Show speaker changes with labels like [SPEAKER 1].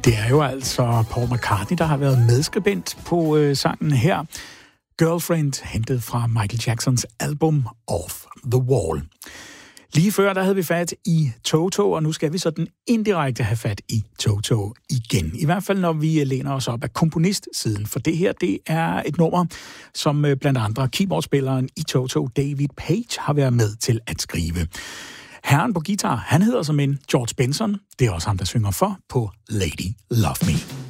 [SPEAKER 1] Det er jo altså Paul McCartney, der har været medskribent på sangen her. Girlfriend, hentet fra Michael Jacksons album Off the Wall. Lige før, der havde vi fat i Toto, og nu skal vi sådan indirekte have fat i Toto igen. I hvert fald, når vi læner os op af komponistsiden, for det her, det er et nummer, som blandt andre keyboardspilleren i Toto, David Page, har været med til at skrive. Herren på guitar, han hedder som en George Benson. Det er også ham, der synger for på Lady Love Me.